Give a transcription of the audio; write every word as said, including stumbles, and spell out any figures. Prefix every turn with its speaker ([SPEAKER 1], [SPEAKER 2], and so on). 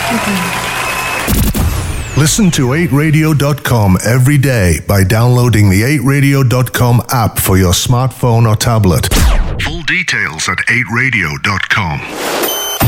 [SPEAKER 1] Listen to eight radio dot com every day by downloading the eight radio dot com app for your smartphone or tablet. Full details at eight radio dot com.